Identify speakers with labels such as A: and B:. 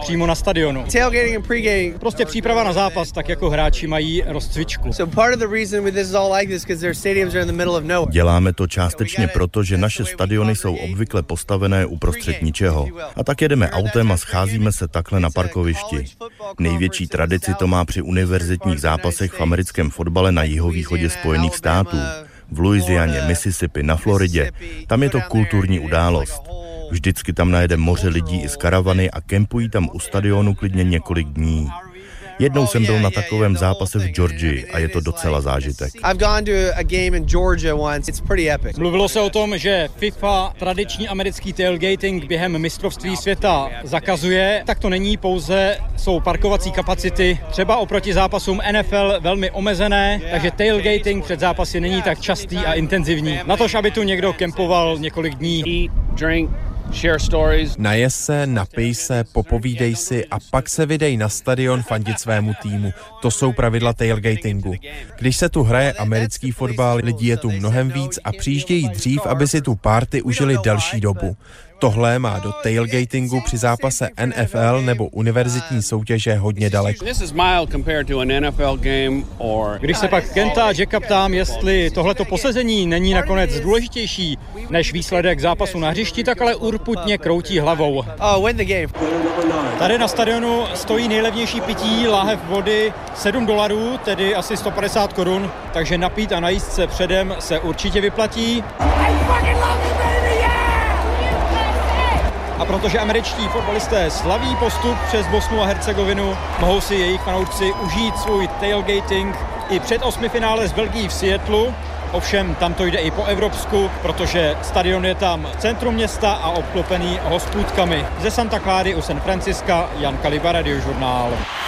A: přímo na stadionu.
B: Tailgating and pregame.
A: Prostě příprava na zápas, tak jako hráči mají rozcvičku.
B: So part of the reason this is all like this because their stadiums are in the middle of nowhere.
C: Děláme to částečně proto, že naše stadiony jsou obvykle postavené uprostřed ničeho. A tak jedeme autem a scházíme se takhle na parkovišti. Největší tradici to má při univerzitních zápasech v americkém fotbale na jihovýchodě Spojených států. V Louisianě, Mississippi, na Floridě. Tam je to kulturní událost. Vždycky tam najede moře lidí i z karavany a kempují tam u stadionu klidně několik dní. Jednou jsem byl na takovém zápase v Georgii a je to docela zážitek.
A: Mluvilo se o tom, že FIFA tradiční americký tailgating během mistrovství světa zakazuje. Tak to není, pouze jsou parkovací kapacity třeba oproti zápasům NFL velmi omezené, takže tailgating před zápasy není tak častý a intenzivní. Natož, aby tu někdo kempoval několik dní.
D: Najes se, napij se, popovídej si a pak se vydej na stadion fandit svému týmu. To jsou pravidla tailgatingu. Když se tu hraje americký fotbal, lidí je tu mnohem víc a přijíždějí dřív, aby si tu party užili delší dobu. Tohle má do tailgatingu při zápase NFL nebo univerzitní soutěže hodně daleko.
A: Když se pak Kenta a Jacka ptám, jestli tohleto posezení není nakonec důležitější než výsledek zápasu na hřišti, tak ale urputně kroutí hlavou. Tady na stadionu stojí nejlevnější pití, láhev vody $7, tedy asi 150 korun, takže napít a najíst se předem se určitě vyplatí. A protože američtí fotbalisté slaví postup přes Bosnu a Hercegovinu, mohou si jejich fanoušci užít svůj tailgating i před osmifinále s Belgií v Seattlu. Ovšem tam to jde i po evropsku, protože stadion je tam v centru města a obklopený hospůdkami. Ze Santa Cláry u San Franciska, Jan Kaliba, Radiožurnál.